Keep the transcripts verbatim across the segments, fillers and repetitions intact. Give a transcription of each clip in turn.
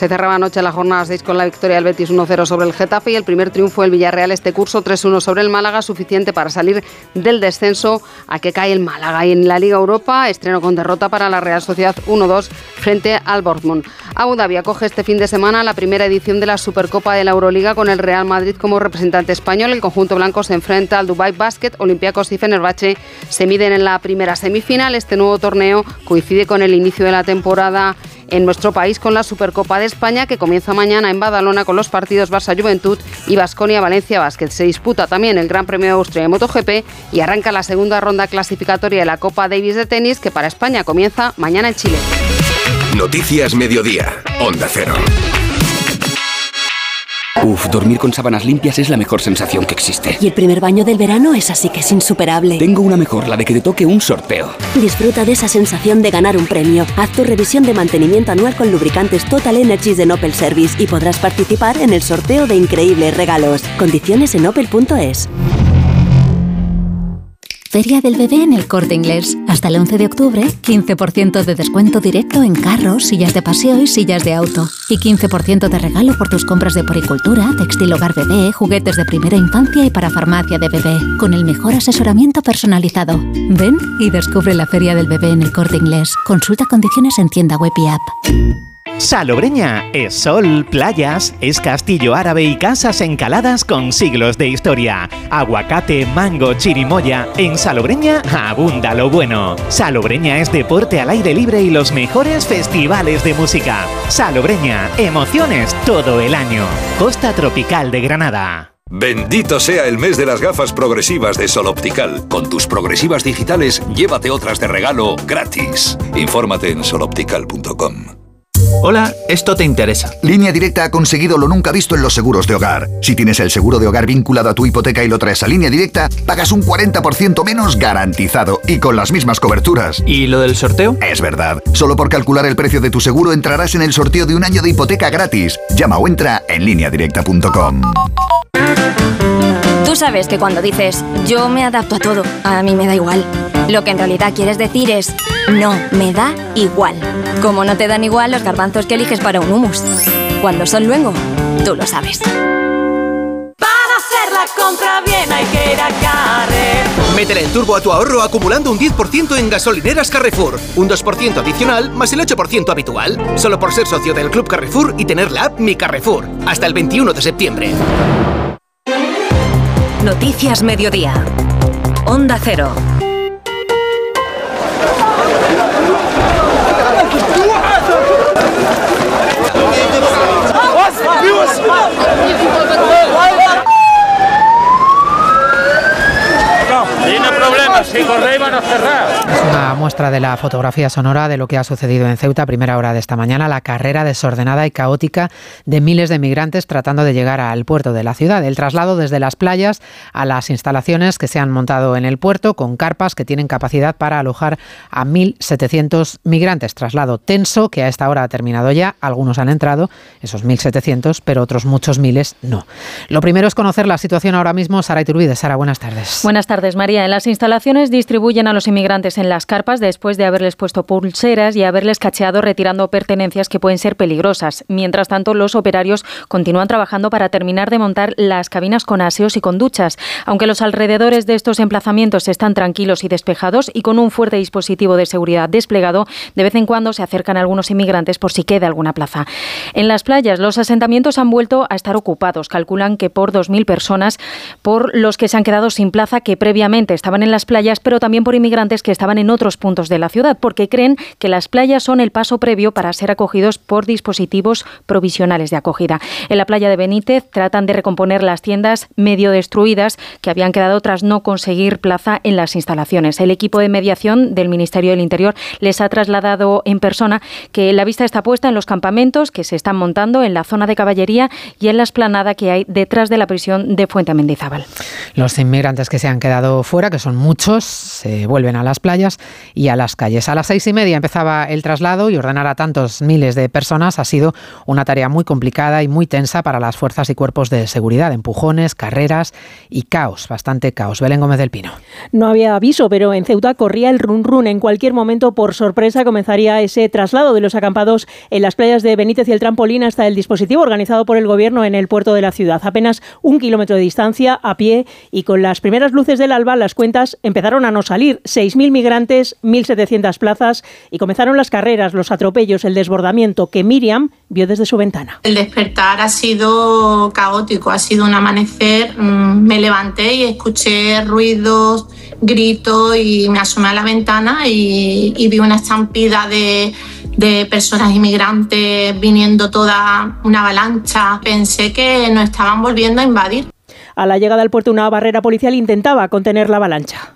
Se cerraba anoche la jornada seis con la victoria del Betis uno cero sobre el Getafe y el primer triunfo del Villarreal este curso tres uno sobre el Málaga, suficiente para salir del descenso a que cae el Málaga. Y en la Liga Europa, estreno con derrota para la Real Sociedad uno dos frente al Dortmund. Abu Dhabi acoge este fin de semana la primera edición de la Supercopa de la Euroliga con el Real Madrid como representante español. El conjunto blanco se enfrenta al Dubai Basket, Olympiacos y Fenerbahce se miden en la primera semifinal. Este nuevo torneo coincide con el inicio de la temporada en nuestro país con la Supercopa de España, que comienza mañana en Badalona con los partidos Barça Juventud y Baskonia Valencia Basket. Se disputa también el Gran Premio de Austria de MotoGP y arranca la segunda ronda clasificatoria de la Copa Davis de tenis, que para España comienza mañana en Chile. Noticias Mediodía, Onda Cero. Uf, dormir con sábanas limpias es la mejor sensación que existe. Y el primer baño del verano es así que es insuperable. Tengo una mejor, la de que te toque un sorteo. Disfruta de esa sensación de ganar un premio. Haz tu revisión de mantenimiento anual con lubricantes Total Energies de Opel Service y podrás participar en el sorteo de increíbles regalos. Condiciones en opel punto es. Feria del Bebé en El Corte Inglés. Hasta el once de octubre, quince por ciento de descuento directo en carros, sillas de paseo y sillas de auto. Y quince por ciento de regalo por tus compras de poricultura, textil hogar bebé, juguetes de primera infancia y para farmacia de bebé. Con el mejor asesoramiento personalizado. Ven y descubre la Feria del Bebé en El Corte Inglés. Consulta condiciones en tienda web y app. Salobreña es sol, playas, es castillo árabe y casas encaladas con siglos de historia. Aguacate, mango, chirimoya. En Salobreña abunda lo bueno. Salobreña es deporte al aire libre y los mejores festivales de música. Salobreña, emociones todo el año. Costa Tropical de Granada. Bendito sea el mes de las gafas progresivas de Sol Optical. Con tus progresivas digitales, llévate otras de regalo gratis. Infórmate en sol optical punto com. Hola, esto te interesa. Línea Directa ha conseguido lo nunca visto en los seguros de hogar. Si tienes el seguro de hogar vinculado a tu hipoteca y lo traes a Línea Directa, pagas un cuarenta por ciento menos garantizado y con las mismas coberturas. ¿Y lo del sorteo? Es verdad. Solo por calcular el precio de tu seguro entrarás en el sorteo de un año de hipoteca gratis. Llama o entra en línea directa punto com. Tú sabes que cuando dices yo me adapto a todo, a mí me da igual. Lo que en realidad quieres decir es no, me da igual. Como no te dan igual los garbanzos que eliges para un hummus. Cuando son luengo, tú lo sabes. Para hacer la compra bien hay que ir a Carrefour. Métele el turbo a tu ahorro acumulando un diez por ciento en gasolineras Carrefour. Un dos por ciento adicional más el ocho por ciento habitual. Solo por ser socio del Club Carrefour y tener la app Mi Carrefour. Hasta el veintiuno de septiembre. Noticias Mediodía. Onda Cero. Tiene problemas, si corre van a cerrar. Es una muestra de la fotografía sonora de lo que ha sucedido en Ceuta a primera hora de esta mañana, la carrera desordenada y caótica de miles de migrantes tratando de llegar al puerto de la ciudad. El traslado desde las playas a las instalaciones que se han montado en el puerto con carpas que tienen capacidad para alojar a mil setecientos migrantes. Traslado tenso que a esta hora ha terminado ya. Algunos han entrado, esos mil setecientos, pero otros muchos miles no. Lo primero es conocer la situación ahora mismo. Sara Iturbide. Sara, buenas tardes. Buenas tardes, María. En las instalaciones distribuyen a los inmigrantes en las carpas después de haberles puesto pulseras y haberles cacheado retirando pertenencias que pueden ser peligrosas. Mientras tanto, los operarios continúan trabajando para terminar de montar las cabinas con aseos y con duchas. Aunque los alrededores de estos emplazamientos están tranquilos y despejados y con un fuerte dispositivo de seguridad desplegado, de vez en cuando se acercan algunos inmigrantes por si queda alguna plaza. En las playas, los asentamientos han vuelto a estar ocupados. Calculan que por dos mil personas, por los que se han quedado sin plaza, que previamente estaban en las playas, pero también por inmigrantes que estaban en otros puntos de la ciudad, porque creen que las playas son el paso previo para ser acogidos por dispositivos provisionales de acogida. En la playa de Benítez tratan de recomponer las tiendas medio destruidas que habían quedado tras no conseguir plaza en las instalaciones. El equipo de mediación del Ministerio del Interior les ha trasladado en persona que la vista está puesta en los campamentos que se están montando en la zona de caballería y en la explanada que hay detrás de la prisión de Fuente Mendizábal. Los inmigrantes que se han quedado fuera, que son muchos, se vuelven a las playas y a las calles. A las seis y media empezaba el traslado y ordenar a tantos miles de personas ha sido una tarea muy complicada y muy tensa para las fuerzas y cuerpos de seguridad. Empujones, carreras y caos, bastante caos. Belén Gómez del Pino. No había aviso, pero en Ceuta corría el run run. En cualquier momento, por sorpresa, comenzaría ese traslado de los acampados en las playas de Benítez y el Trampolín hasta el dispositivo organizado por el gobierno en el puerto de la ciudad. Apenas un kilómetro de distancia, a pie, y con las primeras luces del alba, las cuentas empezaron a no salir. seis mil migrantes, mil setecientas plazas, y comenzaron las carreras, los atropellos, el desbordamiento que Miriam vio desde su ventana. El despertar ha sido caótico, ha sido un amanecer. Me levanté y escuché ruidos, gritos, y me asomé a la ventana y, y vi una estampida de, de personas inmigrantes viniendo toda una avalancha. Pensé que nos estaban volviendo a invadir. A la llegada al puerto, una barrera policial intentaba contener la avalancha.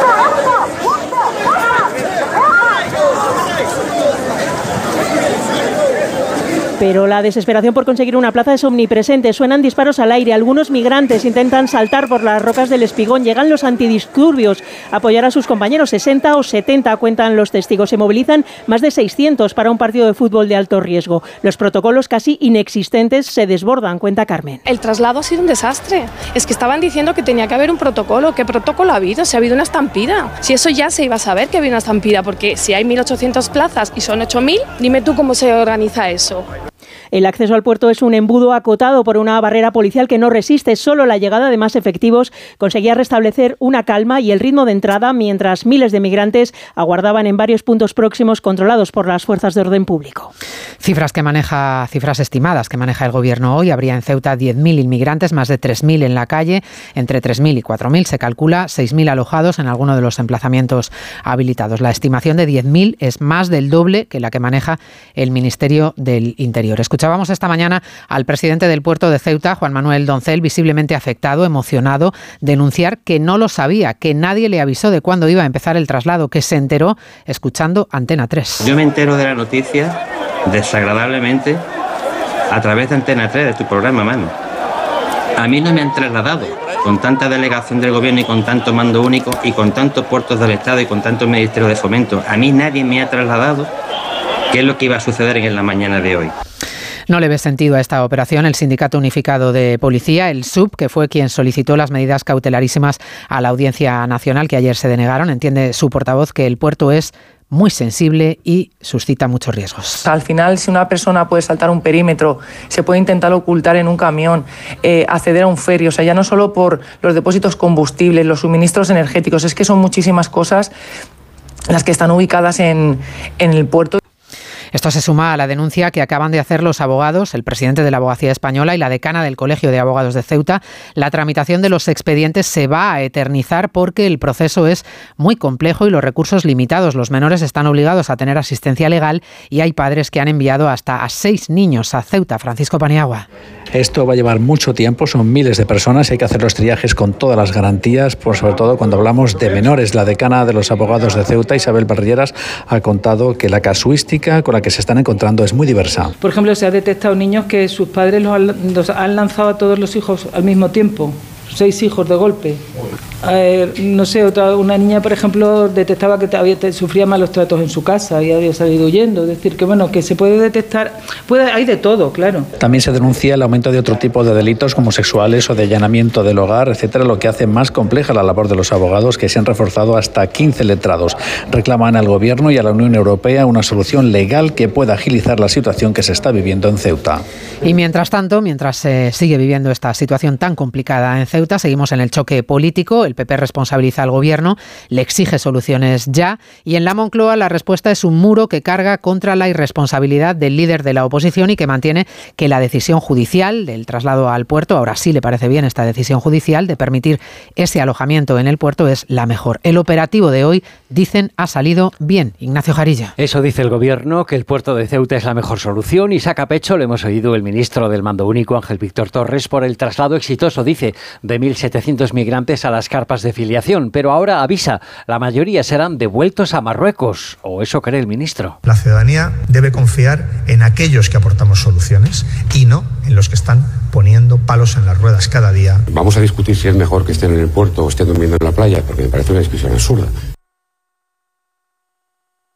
Pero la desesperación por conseguir una plaza es omnipresente. Suenan disparos al aire. Algunos migrantes intentan saltar por las rocas del Espigón. Llegan los antidisturbios a apoyar a sus compañeros. sesenta o setenta cuentan los testigos. Se movilizan más de seiscientos para un partido de fútbol de alto riesgo. Los protocolos casi inexistentes se desbordan, cuenta Carmen. El traslado ha sido un desastre. Es que estaban diciendo que tenía que haber un protocolo. ¿Qué protocolo ha habido? Si ha habido una estampida. Si eso ya se iba a saber que había una estampida, porque si hay mil ochocientas plazas y son ocho mil, dime tú cómo se organiza eso. El acceso al puerto es un embudo acotado por una barrera policial que no resiste. Solo la llegada de más efectivos conseguía restablecer una calma y el ritmo de entrada, mientras miles de migrantes aguardaban en varios puntos próximos controlados por las fuerzas de orden público. Cifras que maneja, cifras estimadas que maneja el gobierno hoy. Habría en Ceuta diez mil inmigrantes, más de tres mil en la calle. Entre tres mil y cuatro mil se calcula seis mil alojados en alguno de los emplazamientos habilitados. La estimación de diez mil es más del doble que la que maneja el Ministerio del Interior. Escuchábamos esta mañana al presidente del puerto de Ceuta, Juan Manuel Doncel, visiblemente afectado, emocionado, denunciar que no lo sabía, que nadie le avisó de cuándo iba a empezar el traslado, que se enteró escuchando Antena tres. Yo me entero de la noticia desagradablemente a través de Antena tres, de tu programa, mano. A mí no me han trasladado con tanta delegación del gobierno y con tanto mando único y con tantos puertos del Estado y con tantos ministerios de fomento. A mí nadie me ha trasladado qué es lo que iba a suceder en la mañana de hoy. No le ve sentido a esta operación el Sindicato Unificado de Policía, el S U P, que fue quien solicitó las medidas cautelarísimas a la Audiencia Nacional, que ayer se denegaron. Entiende su portavoz que el puerto es muy sensible y suscita muchos riesgos. Al final, si una persona puede saltar un perímetro, se puede intentar ocultar en un camión, eh, acceder a un ferry, o sea, ya no solo por los depósitos combustibles, los suministros energéticos, es que son muchísimas cosas las que están ubicadas en, en el puerto. Esto se suma a la denuncia que acaban de hacer los abogados, el presidente de la Abogacía Española y la decana del Colegio de Abogados de Ceuta. La tramitación de los expedientes se va a eternizar porque el proceso es muy complejo y los recursos limitados. Los menores están obligados a tener asistencia legal y hay padres que han enviado hasta a seis niños a Ceuta. Francisco Paniagua. Esto va a llevar mucho tiempo, son miles de personas y hay que hacer los triajes con todas las garantías, por sobre todo cuando hablamos de menores. La decana de los abogados de Ceuta, Isabel Barrieras, ha contado que la casuística con la que se están encontrando es muy diversa. Por ejemplo, se ha detectado niños que sus padres los han, los han lanzado a todos los hijos al mismo tiempo, seis hijos de golpe. Eh, no sé, otra una niña, por ejemplo, detectaba que había, sufría malos tratos en su casa y había salido huyendo. Es decir, que bueno, que se puede detectar, puede, hay de todo, claro. También se denuncia el aumento de otro tipo de delitos como sexuales o de allanamiento del hogar, etcétera, lo que hace más compleja la labor de los abogados, que se han reforzado hasta quince letrados. Reclaman al Gobierno y a la Unión Europea una solución legal que pueda agilizar la situación que se está viviendo en Ceuta. Y mientras tanto, mientras se sigue viviendo esta situación tan complicada en Ceuta, seguimos en el choque político. El P P responsabiliza al Gobierno, le exige soluciones ya, y en la Moncloa la respuesta es un muro que carga contra la irresponsabilidad del líder de la oposición y que mantiene que la decisión judicial del traslado al puerto, ahora sí le parece bien esta decisión judicial de permitir ese alojamiento en el puerto, es la mejor. El operativo de hoy, dicen, ha salido bien. Ignacio Jarilla. Eso dice el Gobierno, que el puerto de Ceuta es la mejor solución, y saca pecho, lo hemos oído, el ministro del Mando Único, Ángel Víctor Torres, por el traslado exitoso, dice, de mil setecientos migrantes a las carpas de filiación, pero ahora avisa, la mayoría serán devueltos a Marruecos, o eso cree el ministro. La ciudadanía debe confiar en aquellos que aportamos soluciones y no en los que están poniendo palos en las ruedas cada día. Vamos a discutir si es mejor que estén en el puerto o estén durmiendo en la playa, porque me parece una discusión absurda.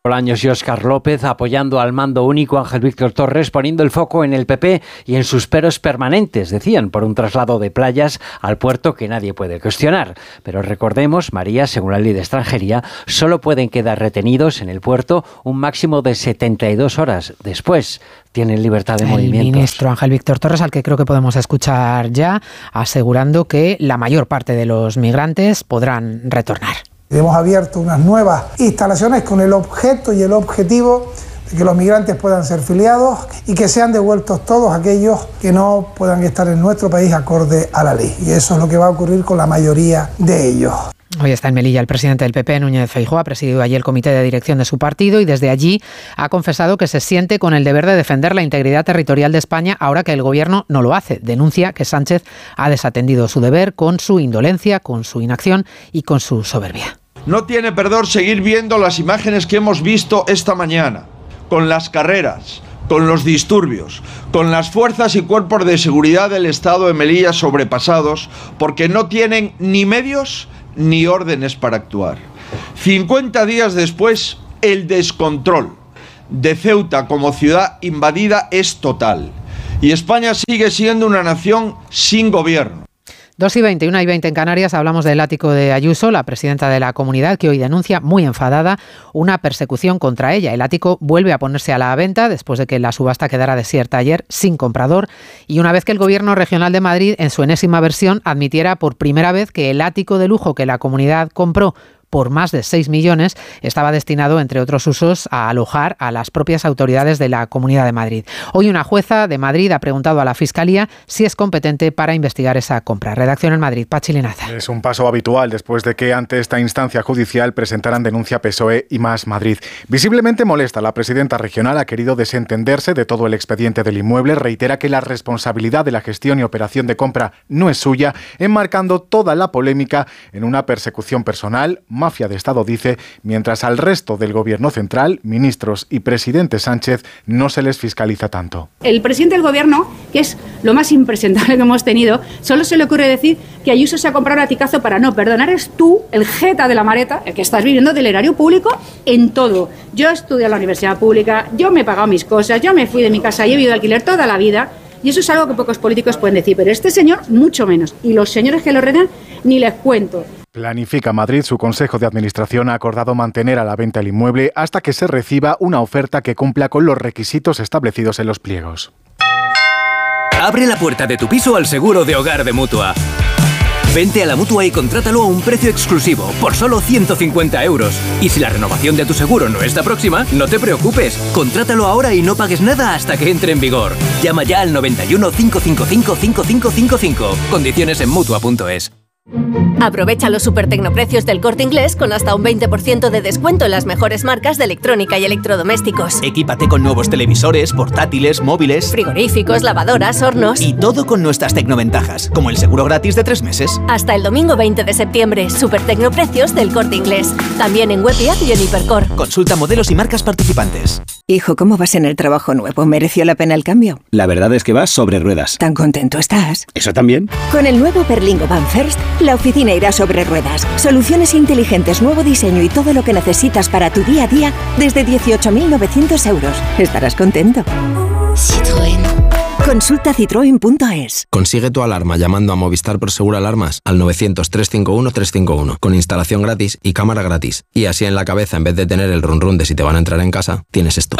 Bolaños y Óscar López apoyando al mando único Ángel Víctor Torres, poniendo el foco en el P P y en sus peros permanentes, decían, por un traslado de Playas al puerto que nadie puede cuestionar. Pero recordemos, María, según la ley de extranjería, solo pueden quedar retenidos en el puerto un máximo de setenta y dos horas. Después tienen libertad de movimiento. El ministro Ángel Víctor Torres, al que creo que podemos escuchar ya, asegurando que la mayor parte de los migrantes podrán retornar. Hemos abierto unas nuevas instalaciones con el objeto y el objetivo de que los migrantes puedan ser filiados y que sean devueltos todos aquellos que no puedan estar en nuestro país acorde a la ley. Y eso es lo que va a ocurrir con la mayoría de ellos. Hoy está en Melilla el presidente del P P, Núñez Feijóo, ha presidido allí el comité de dirección de su partido y desde allí ha confesado que se siente con el deber de defender la integridad territorial de España ahora que el gobierno no lo hace. Denuncia que Sánchez ha desatendido su deber con su indolencia, con su inacción y con su soberbia. No tiene perdón seguir viendo las imágenes que hemos visto esta mañana, con las carreras, con los disturbios, con las fuerzas y cuerpos de seguridad del Estado de Melilla sobrepasados porque no tienen ni medios ni órdenes para actuar. cincuenta días después, el descontrol de Ceuta como ciudad invadida es total y España sigue siendo una nación sin gobierno. dos y veinte, una y veinte en Canarias, hablamos del ático de Ayuso, la presidenta de la comunidad, que hoy denuncia, muy enfadada, una persecución contra ella. El ático vuelve a ponerse a la venta después de que la subasta quedara desierta ayer, sin comprador, y una vez que el Gobierno Regional de Madrid, en su enésima versión, admitiera por primera vez que el ático de lujo que la comunidad compró por más de seis millones, estaba destinado, entre otros usos, a alojar a las propias autoridades de la Comunidad de Madrid. Hoy una jueza de Madrid ha preguntado a la Fiscalía si es competente para investigar esa compra. Redacción en Madrid, Pachi Linaza. Es un paso habitual después de que ante esta instancia judicial presentaran denuncia P S O E y Más Madrid. Visiblemente molesta, la presidenta regional ha querido desentenderse de todo el expediente del inmueble, reitera que la responsabilidad de la gestión y operación de compra no es suya, enmarcando toda la polémica en una persecución personal, mafia de Estado, dice, mientras al resto del gobierno central, ministros y presidente Sánchez, no se les fiscaliza tanto. El presidente del gobierno, que es lo más impresentable que hemos tenido, solo se le ocurre decir que Ayuso se ha comprado un aticazo para no perdonar. Eres tú, el jeta de la maleta, el que estás viviendo del erario público en todo. Yo estudié en la universidad pública, yo me he pagado mis cosas, yo me fui de mi casa y he vivido de alquiler toda la vida. Y eso es algo que pocos políticos pueden decir, pero este señor mucho menos. Y los señores que lo rodean ni les cuento. Planifica Madrid. Su Consejo de Administración ha acordado mantener a la venta el inmueble hasta que se reciba una oferta que cumpla con los requisitos establecidos en los pliegos. Abre la puerta de tu piso al seguro de hogar de Mutua. Vente a la Mutua y contrátalo a un precio exclusivo, por solo ciento cincuenta euros. Y si la renovación de tu seguro no está próxima, no te preocupes. Contrátalo ahora y no pagues nada hasta que entre en vigor. Llama ya al noventa y uno, cinco cinco cinco, cinco cinco cinco cinco. Condiciones en Mutua punto es. Aprovecha los supertecnoprecios del Corte Inglés con hasta un veinte por ciento de descuento en las mejores marcas de electrónica y electrodomésticos. Equípate con nuevos televisores, portátiles, móviles, frigoríficos, lavadoras, hornos. Y todo con nuestras tecnoventajas, como el seguro gratis de tres meses. Hasta el domingo veinte de septiembre, supertecnoprecios del Corte Inglés. También en web y app y en Hipercor. Consulta modelos y marcas participantes. Hijo, ¿cómo vas en el trabajo nuevo? ¿Mereció la pena el cambio? La verdad es que vas sobre ruedas. ¿Tan contento estás? ¿Eso también? Con el nuevo Berlingo Van First, la oficina irá sobre ruedas. Soluciones inteligentes, nuevo diseño y todo lo que necesitas para tu día a día desde dieciocho mil novecientos euros. Estarás contento. Citroën. Consulta citroen punto es. Consigue tu alarma llamando a Movistar Prosegur Alarmas al novecientos, trescientos cincuenta y uno, trescientos cincuenta y uno con instalación gratis y cámara gratis. Y así en la cabeza, en vez de tener el run run de si te van a entrar en casa, tienes esto.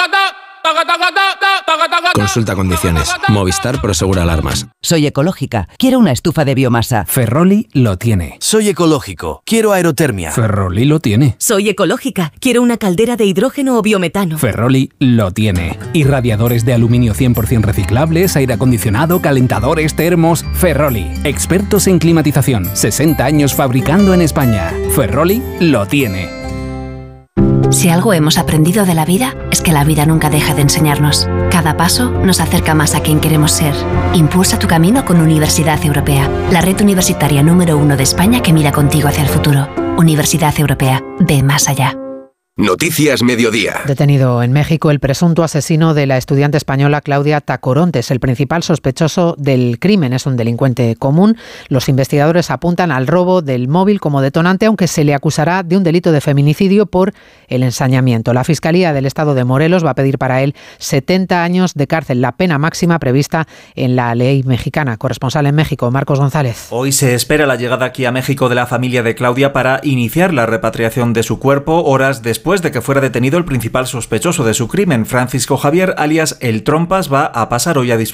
Consulta condiciones. Movistar Prosegur Alarmas. Soy ecológica. Quiero una estufa de biomasa. Ferroli lo tiene. Soy ecológico. Quiero aerotermia. Ferroli lo tiene. Soy ecológica. Quiero una caldera de hidrógeno o biometano. Ferroli lo tiene. Irradiadores de aluminio cien por ciento reciclables, aire acondicionado, calentadores, termos. Ferroli. Expertos en climatización. sesenta años fabricando en España. Ferroli lo tiene. Si algo hemos aprendido de la vida, es que la vida nunca deja de enseñarnos. Cada paso nos acerca más a quien queremos ser. Impulsa tu camino con Universidad Europea, la red universitaria número uno de España que mira contigo hacia el futuro. Universidad Europea, ve más allá. Noticias Mediodía. Detenido en México el presunto asesino de la estudiante española Claudia Tacorontes, el principal sospechoso del crimen. Es un delincuente común. Los investigadores apuntan al robo del móvil como detonante, aunque se le acusará de un delito de feminicidio por el ensañamiento. La Fiscalía del Estado de Morelos va a pedir para él setenta años de cárcel, la pena máxima prevista en la ley mexicana. Corresponsal en México, Marcos González. Hoy se espera la llegada aquí a México de la familia de Claudia para iniciar la repatriación de su cuerpo, horas después Después de que fuera detenido el principal sospechoso de su crimen. Francisco Javier, alias El Trompas, va a pasar hoy a disposición